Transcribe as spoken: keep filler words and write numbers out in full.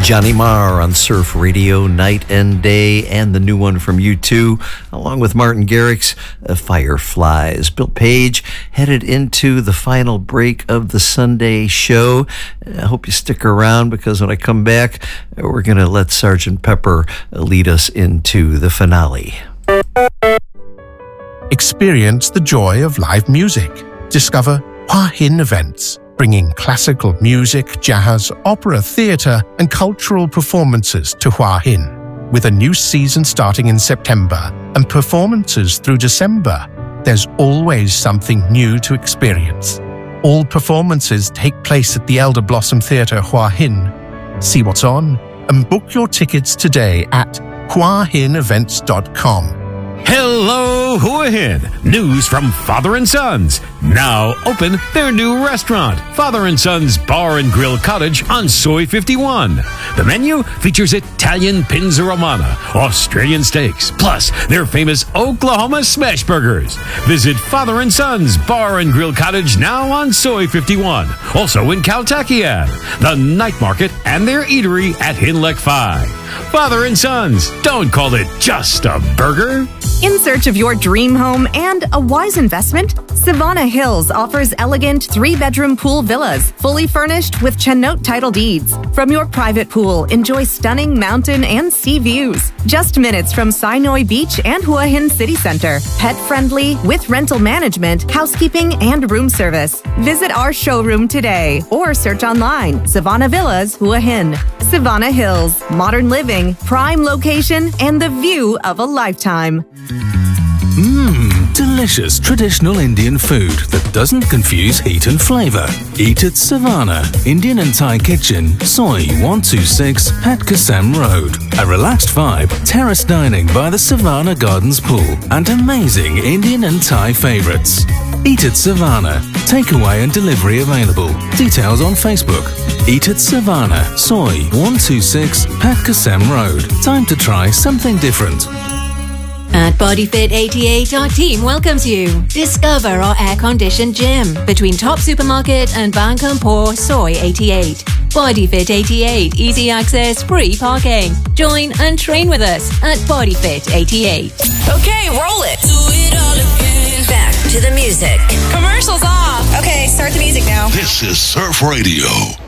Johnny Marr on Surf Radio, Night and Day, and the new one from U two, along with Martin Garrix, uh, Fireflies. Bill Page headed into the final break of the Sunday show. I hope you stick around, because when I come back, we're going to let Sergeant Pepper lead us into the finale. Experience the joy of live music. Discover Hua Hin Events, bringing classical music, jazz, opera, theatre and cultural performances to Hua Hin. With a new season starting in September and performances through December, there's always something new to experience. All performances take place at the Elder Blossom Theatre Hua Hin. See what's on and book your tickets today at hua hin events dot com. Hello, Hua Hin. News from Father and Sons. Now open their new restaurant, Father and Sons Bar and Grill Cottage on Soy fifty-one. The menu features Italian Pinza Romana, Australian steaks, plus their famous Oklahoma smash burgers. Visit Father and Sons Bar and Grill Cottage now on Soy fifty-one. Also in Caltakian, the night market, and their eatery at Hinlek five. Father and Sons, don't call it just a burger. In search of your dream home and a wise investment, Savannah Hills offers elegant three-bedroom pool villas, fully furnished with Chennote title deeds. From your private pool, enjoy stunning mountain and sea views. Just minutes from Sinoi Beach and Hua Hin City Center. Pet-friendly, with rental management, housekeeping, and room service. Visit our showroom today or search online, Savannah Villas, Hua Hin. Savannah Hills, modern living, prime location, and the view of a lifetime. Mmm, delicious traditional Indian food that doesn't confuse heat and flavor. Eat at Savannah, Indian and Thai Kitchen, Soy one two six, Pat Kasem Road. A relaxed vibe, terrace dining by the Savannah Gardens pool, and amazing Indian and Thai favorites. Eat at Savannah. Takeaway and delivery available. Details on Facebook. Eat at Savannah, Soy one two six, Pat Kasem Road. Time to try something different. At BodyFit eighty-eight, our team welcomes you. Discover our air-conditioned gym between Top Supermarket and Bankampur Soy eighty-eight. BodyFit eighty-eight, easy access, free parking. Join and train with us at BodyFit eighty-eight. Okay, roll it. Do it all again. Back to the music. Commercials off. Okay, start the music now. This is Surf Radio.